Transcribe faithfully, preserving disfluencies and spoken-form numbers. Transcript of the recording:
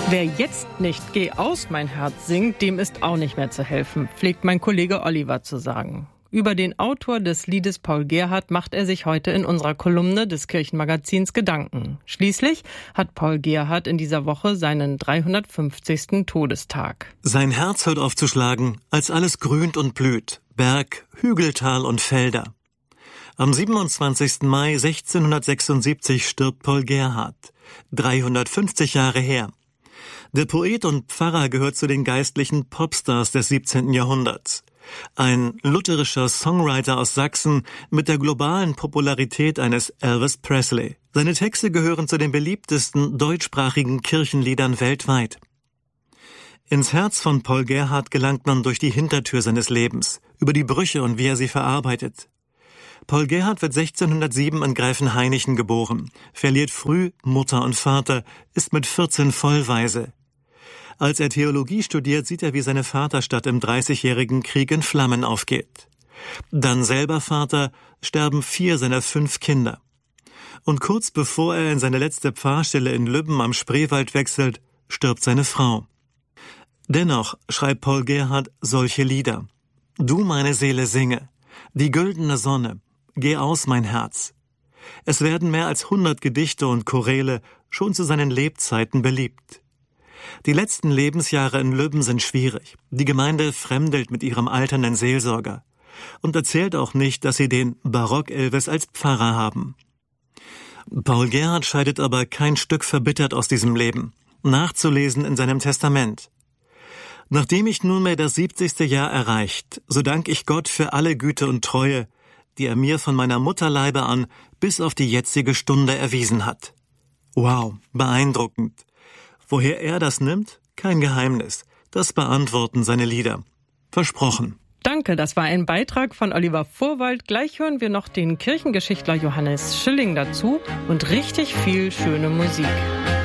Wer jetzt nicht Geh aus, mein Herz singt, dem ist auch nicht mehr zu helfen, pflegt mein Kollege Oliver zu sagen. Über den Autor des Liedes Paul Gerhardt macht er sich heute in unserer Kolumne des Kirchenmagazins Gedanken. Schließlich hat Paul Gerhardt in dieser Woche seinen dreihundertfünfzigsten Todestag. Sein Herz hört auf zu schlagen, als alles grünt und blüht, Berg, Hügel, Tal und Felder. Am siebenundzwanzigsten Mai sechzehnhundertsechsundsiebzig stirbt Paul Gerhardt, dreihundertfünfzig Jahre her. Der Poet und Pfarrer gehört zu den geistlichen Popstars des siebzehnten Jahrhunderts. Ein lutherischer Songwriter aus Sachsen mit der globalen Popularität eines Elvis Presley. Seine Texte gehören zu den beliebtesten deutschsprachigen Kirchenliedern weltweit. Ins Herz von Paul Gerhardt gelangt man durch die Hintertür seines Lebens, über die Brüche und wie er sie verarbeitet. Paul Gerhardt wird sechzehnhundertsieben in Greifenhainichen geboren, verliert früh Mutter und Vater, ist mit vierzehn vollwaise. Als er Theologie studiert, sieht er, wie seine Vaterstadt im Dreißigjährigen Krieg in Flammen aufgeht. Dann selber Vater, sterben vier seiner fünf Kinder. Und kurz bevor er in seine letzte Pfarrstelle in Lübben am Spreewald wechselt, stirbt seine Frau. Dennoch schreibt Paul Gerhardt solche Lieder. Du, meine Seele, singe, die güldene Sonne, geh aus, mein Herz. Es werden mehr als hundert Gedichte und Choräle schon zu seinen Lebzeiten beliebt. Die letzten Lebensjahre in Lübben sind schwierig. Die Gemeinde fremdelt mit ihrem alternden Seelsorger und erzählt auch nicht, dass sie den Barock-Elvis als Pfarrer haben. Paul Gerhardt scheidet aber kein Stück verbittert aus diesem Leben, nachzulesen in seinem Testament. Nachdem ich nunmehr das siebzigste Jahr erreicht, so dank ich Gott für alle Güte und Treue, die er mir von meiner Mutterleibe an bis auf die jetzige Stunde erwiesen hat. Wow, beeindruckend. Woher er das nimmt? Kein Geheimnis. Das beantworten seine Lieder. Versprochen. Danke, das war ein Beitrag von Oliver Vorwald. Gleich hören wir noch den Kirchengeschichtler Johannes Schilling dazu und richtig viel schöne Musik.